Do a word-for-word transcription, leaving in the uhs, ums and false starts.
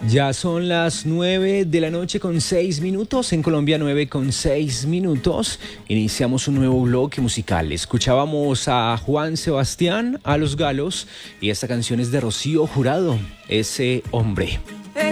Ya son las nueve de la noche con seis minutos, en Colombia nueve con seis minutos. Iniciamos un nuevo bloque musical. Escuchábamos a Juan Sebastián, a Los Galos, y esta canción es de Rocío Jurado, Ese Hombre.